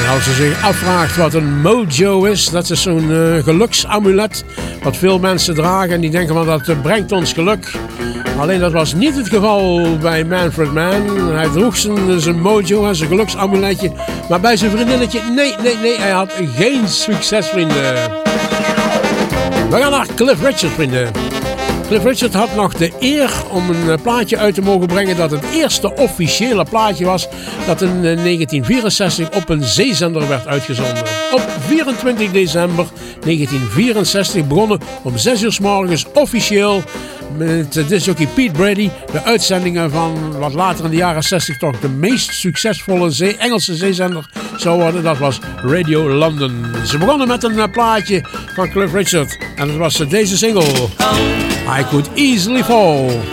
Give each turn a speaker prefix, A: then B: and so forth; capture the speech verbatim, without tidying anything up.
A: Als je zich afvraagt wat een mojo is, dat is zo'n uh, geluksamulet wat veel mensen dragen en die denken van dat uh, brengt ons geluk. Alleen dat was niet het geval bij Manfred Mann. Hij droeg zijn, zijn mojo en zijn geluksamuletje, maar bij zijn vriendinnetje, nee, nee, nee, hij had geen succes, vrienden. We gaan naar Cliff Richard, vrienden. Cliff Richard had nog de eer om een plaatje uit te mogen brengen dat het eerste officiële plaatje was dat in negentien vierenzestig op een zeezender werd uitgezonden. Op vierentwintig december negentien vierenzestig begonnen om zes uur 's morgens officieel met discjockey Pete Brady de uitzendingen van wat later in de jaren zestig toch de meest succesvolle zee, Engelse zeezender zou worden. Dat was Radio London. Ze begonnen met een plaatje van Cliff Richard en dat was deze single. I Could Easily Fall.